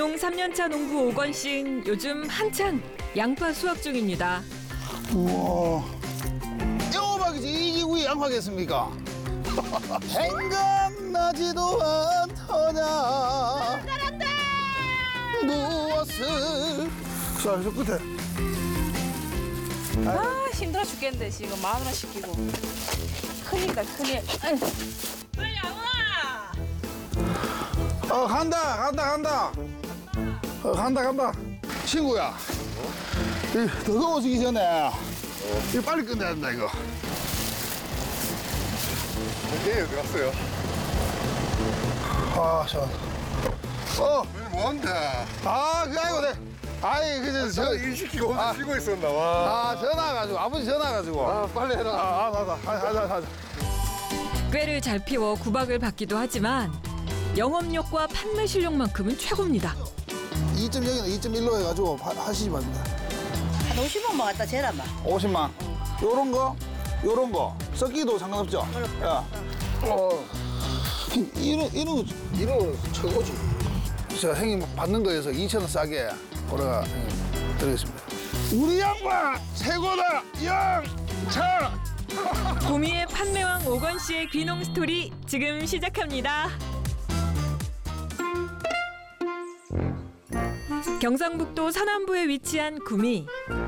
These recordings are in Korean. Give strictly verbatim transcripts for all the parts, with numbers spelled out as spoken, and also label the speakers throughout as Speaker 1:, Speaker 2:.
Speaker 1: 귀농 삼 년차 농부 오건 씨는 요즘 한창 양파 수확 중입니다.
Speaker 2: 우와, 애호박이지 이 기구이 양파겠습니까? 생각나지도 않더냐 무엇을. 자, 저 끝에.
Speaker 3: 아 힘들어 죽겠는데 지금 마누라 시키고 큰일이다 큰일. 아유. 빨리 와.
Speaker 2: 어, 간다 간다 간다. 어, 간다 간다. 친구야, 이 더 더워지기 전에 이거 빨리 끝내야 된다 이거.
Speaker 4: 네, 어디 갔어요?
Speaker 2: 아, 저. 어,
Speaker 4: 왜 뭐한데?
Speaker 2: 아, 그게 아니고 내. 아이, 그저 저.
Speaker 4: 저 일 시키고 혼자
Speaker 2: 아.
Speaker 4: 쉬고 있었나 와.
Speaker 2: 아, 전화 가지고 아버지 전화 가지고.
Speaker 4: 아, 빨리 해라.
Speaker 2: 아, 아, 맞아. 하자, 하자, 하자.
Speaker 1: 꾀를 잘 피워 구박을 받기도 하지만 영업력과 판매 실력만큼은 최고입니다.
Speaker 2: 이 점 영이나 이 점 일로 해가지고 하- 하시지 말입니다.
Speaker 3: 한 오십만 원 갖다 재라마.
Speaker 2: 오십만. 요런 거, 요런 거. 섞기도 상관없죠? 야. 어. 이- 이런, 이런 거, 이런 거 최고지. 제가 형님 받는 거에서 이천 원 싸게 고래가 형님 드리겠습니다. 우리 양반 최고다! 영차!
Speaker 1: 구미의 판매왕 오건 씨의 귀농 스토리 지금 시작합니다. 경상북도 서남부에 위치한 구미.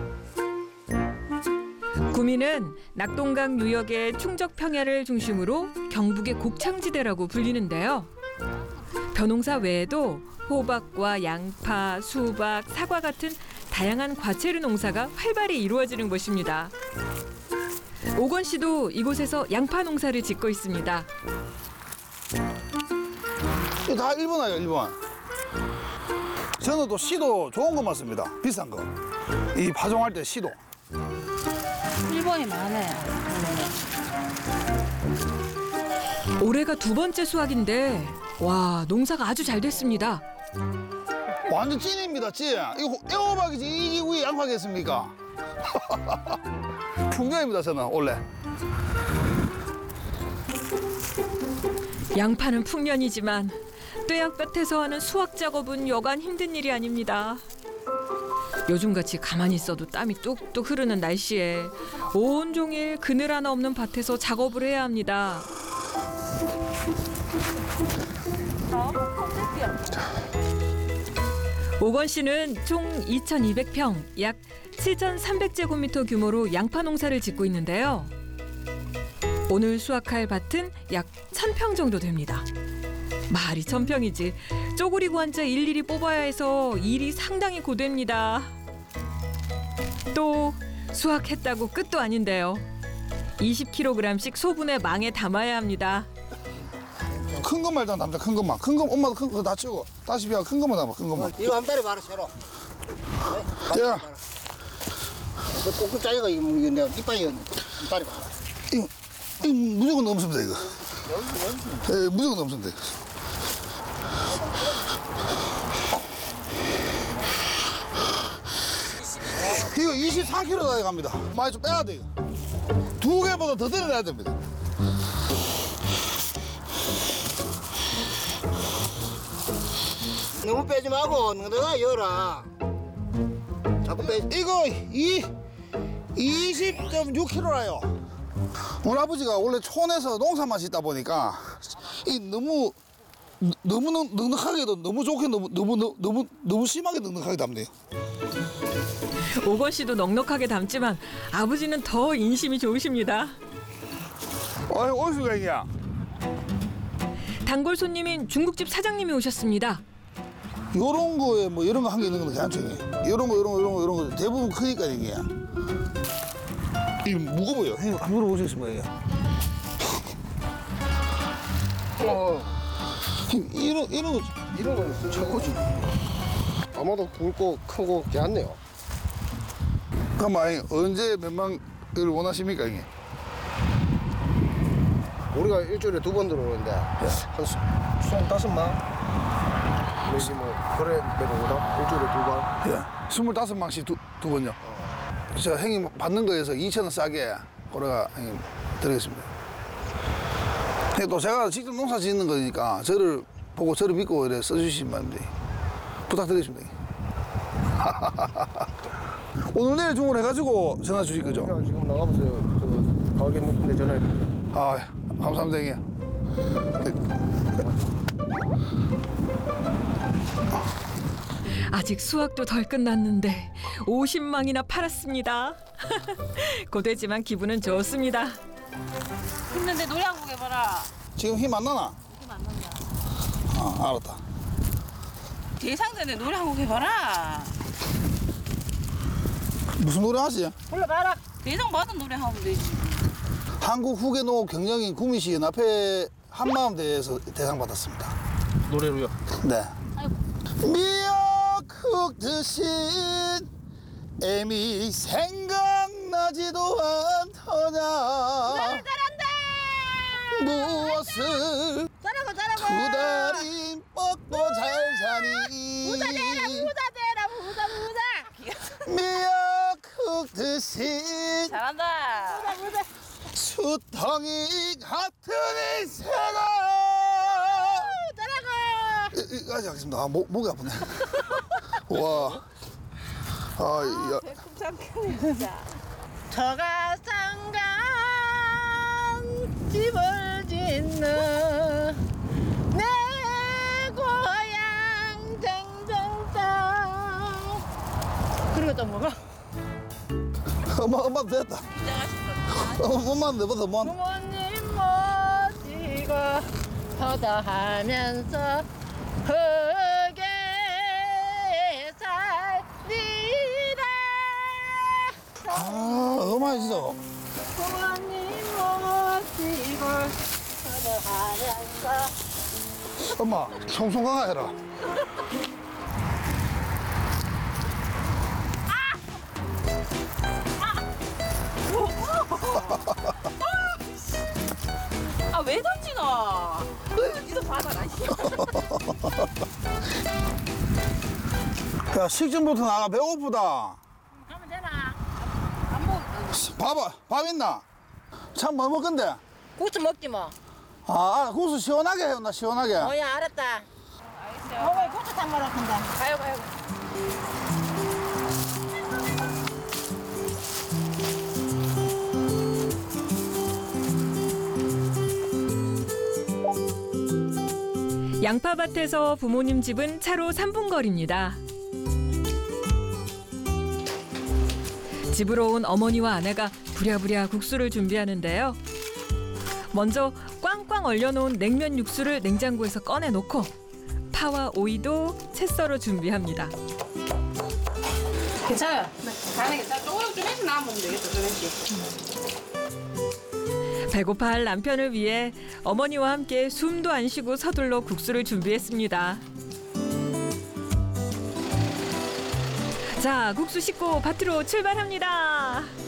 Speaker 1: 구미는 낙동강 유역의 충적 평야를 중심으로 경북의 곡창지대라고 불리는데요. 벼농사 외에도 호박과 양파, 수박, 사과 같은 다양한 과채류 농사가 활발히 이루어지는 곳입니다. 오건 씨도 이곳에서 양파 농사를 짓고 있습니다.
Speaker 2: 이거 다 일 번 아니에요, 일 번. 저는 또 씨도 좋은 거 맞습니다. 비싼 거. 이 파종할 때 씨도.
Speaker 3: 일본이 많네.
Speaker 1: 올해가 두 번째 수확인데 와 농사가 아주 잘 됐습니다.
Speaker 2: 완전 찐입니다, 찐. 이거 애호박이지 이 기구이 양파겠습니까? 풍년입니다, 저는 원래.
Speaker 1: 양파는 풍년이지만 뙤약볕에서 하는 수확 작업은 여간 힘든 일이 아닙니다. 요즘같이 가만히 있어도 땀이 뚝뚝 흐르는 날씨에 온종일 그늘 하나 없는 밭에서 작업을 해야 합니다. 오건 씨는 총 이천이백 평, 약 칠천삼백 제곱미터 규모로 양파 농사를 짓고 있는데요. 오늘 수확할 밭은 약 천 평 정도 됩니다. 말이 천 평이지 쪼그리고 앉아 일일이 뽑아야 해서 일이 상당히 고됩니다. 또 수확했다고 끝도 아닌데요. 이십 킬로그램씩 소분해 망에 담아야 합니다.
Speaker 2: 큰 것만 일단 담자, 큰 것만. 큰 거, 엄마도 큰 거 다 치고. 다시 비하 큰 것만 담아, 큰 것만.
Speaker 5: 이거 한 달에 말아 새로.
Speaker 2: 야,
Speaker 5: 그 꼬꾸 짜이가 이거 뭐 이거 내가 이빨이 한 달에 말아.
Speaker 2: 이거, 이거 무조건 넘습니다, 이거. 예, 무조건 넘습니다. 이거. 이거 이십사 킬로그램 갑니다. 많이 좀 빼야 돼요. 두 개보다 더 때려내야 됩니다.
Speaker 5: 너무 빼지 말고 너가 열어. 자꾸 빼.
Speaker 2: 이거 이 이십 점 육 킬로그램라요. 우리 아버지가 원래 촌에서 농사만 짓다 보니까 이 너무 너무 넉- 넉넉하게도 너무 좋게 너무 너무 너무 너무, 너무 심하게 넉넉하게 담네요.
Speaker 1: 오건 씨도 넉넉하게 담지만 아버지는 더 인심이 좋으십니다.
Speaker 2: 어이 어디서 이야?
Speaker 1: 단골 손님인 중국집 사장님이 오셨습니다.
Speaker 2: 요런 거에 뭐 이런 거 한 개 있는 건 괜찮죠. 이게. 요런 거 요런 거 요런 거 이런 거 대부분 크니까 이게. 이 무거워요. 형님 한번 물어보시겠습니까 이게?
Speaker 4: 어,
Speaker 2: 이런 이런 거
Speaker 4: 이런 거는 최고지. 아마도 굵고 크고 괜찮네요.
Speaker 2: 가만 언제 몇만을 원하십니까 이게?
Speaker 4: 우리가 일주일에 두 번 들어오는데 한 스- 스물다섯만? 뭐지 뭐 그래 내려오다 일주일에 두 번.
Speaker 2: 예, 스물다섯 망씩 두, 두 번요. 제가 형님 받는 거에서 이천 원 싸게 고래가 형님 드리겠습니다. 근데 또 제가 직접 농사 짓는 거니까 저를 보고 저를 믿고 이래 써주시면 안 돼. 부탁드리겠습니다. 오늘 내일 중으로 해가지고 전화 주실 거죠?
Speaker 4: 그냥 지금 나가보세요. 저 가게 높은데 전화해.
Speaker 2: 아, 감사합니다, 형님.
Speaker 1: 아직 수확도 덜 끝났는데 오십 망이나 팔았습니다. 고되지만 기분은 좋습니다.
Speaker 3: 힘든데 노래 한 곡 해봐라.
Speaker 2: 지금 힘 안 나나?
Speaker 3: 힘 안 난다.
Speaker 2: 아, 알았다.
Speaker 3: 대상전에 노래 한 곡 해봐라.
Speaker 2: 무슨 노래 하지?
Speaker 3: 불러봐라. 대상 받은 노래 하면 되지.
Speaker 2: 한국 후계농업 경영인 구미시 연합회 한마음대회에서 대상 받았습니다.
Speaker 4: 노래로요?
Speaker 2: 네.
Speaker 3: 아이고.
Speaker 2: 미역국 드신 애미 생각나지도 않더냐.
Speaker 3: 잘한다.
Speaker 2: 무엇을
Speaker 3: 잘하고 잘하고.
Speaker 2: 두 달이 먹고 잘 자니.
Speaker 3: 부자 되라 부자 부자.
Speaker 2: 미역국 드신
Speaker 3: 잘한다. 부자 부자.
Speaker 2: 수덩이 같은 인생아.
Speaker 3: 잘하고.
Speaker 2: 여기까지 하겠습니다. 아, 목, 목이 아프네. 와. 아, 야.
Speaker 3: 배꼽 진짜. 저가상간 집을 짓는 내 고향 쟁쟁땅. 그리고 또 뭐가?
Speaker 2: 엄마, 엄마도 됐다. 엄마, 엄마는 내보다 뭐.
Speaker 3: 부모님 모시고 허다하면서 흙에 살리라.
Speaker 2: 아, 엄마 진짜.
Speaker 3: 부모님 모시고 허다하면서.
Speaker 2: 엄마, 청송강화 해라.
Speaker 3: 아, 왜 던지노? 니도 받아라.
Speaker 2: 야, 식전부터 나가. 배고프다.
Speaker 3: 가면 되나? 안 먹을까?
Speaker 2: 봐봐, 밥 있나? 참, 뭐 먹건데?
Speaker 3: 국수 먹지 뭐.
Speaker 2: 아, 국수 시원하게 해요, 나 시원하게.
Speaker 3: 뭐야, 알았다. 알겠어요. 어머니 국수탕 먹으러 간다. 가요, 가요.
Speaker 1: 양파밭에서 부모님 집은 차로 삼 분 거리입니다. 집으로 온 어머니와 아내가 부랴부랴 국수를 준비하는데요. 먼저 꽝꽝 얼려놓은 냉면 육수를 냉장고에서 꺼내놓고 파와 오이도 채 썰어 준비합니다.
Speaker 3: 괜찮아요. 네. 간에 괜찮아. 조금 좀 해서 나오면 되겠다, 조금씩.
Speaker 1: 배고파할 남편을 위해 어머니와 함께 숨도 안 쉬고 서둘러 국수를 준비했습니다. 자, 국수 씻고 밭으로 출발합니다.